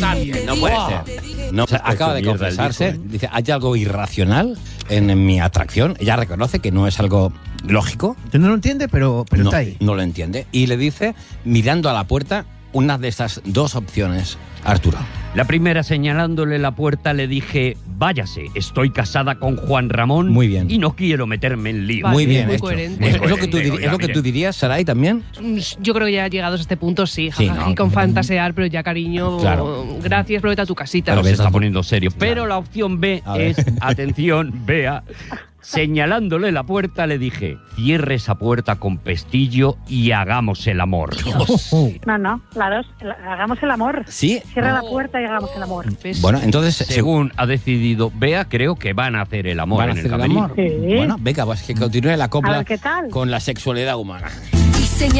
está bien. No puede ser. No, o sea, acaba de confesarse. Dice, hay algo irracional en mi atracción. Ella reconoce que no es algo lógico. Tú no lo entiendes, pero No, está ahí. no lo entiende. Y le dice, mirando a la puerta, una de estas dos opciones, Arturo. La primera, señalándole la puerta, le dije, váyase, estoy casada con Juan Ramón. Muy bien. Y no quiero meterme en lío. Muy bien muy hecho. coherente. Es lo que tú, Oiga, es lo que mire. tú dirías, Saray, también. Yo creo que ya llegados a este punto, sí. Sí, Jajaji, ¿no? con fantasear, pero ya, cariño, Claro. gracias, vete a tu casita. Pero Pero se ves está algo- poniendo serio. Pero Claro. la opción B A ver. es, atención, Bea, señalándole la puerta le dije, cierre esa puerta con pestillo y hagamos el amor. No, la dos. Hagamos el amor. Sí. Cierra la puerta y hagamos el amor. ¿Ves? Bueno, entonces, Según ha decidido Bea, creo que van a hacer el amor ¿van a en hacer el el camerino. amor? Sí. Bueno, venga, pues que continúe la A copla ver qué tal. con la sexualidad humana.